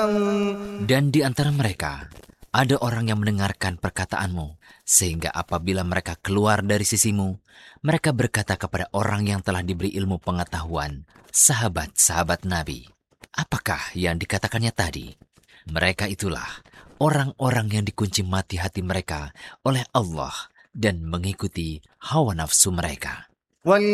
Dan di antara mereka ada orang yang mendengarkan perkataanmu, sehingga apabila mereka keluar dari sisimu, mereka berkata kepada orang yang telah diberi ilmu pengetahuan, sahabat-sahabat Nabi, apakah yang dikatakannya tadi? Mereka itulah orang-orang yang dikunci mati hati mereka oleh Allah dan mengikuti hawa nafsu mereka.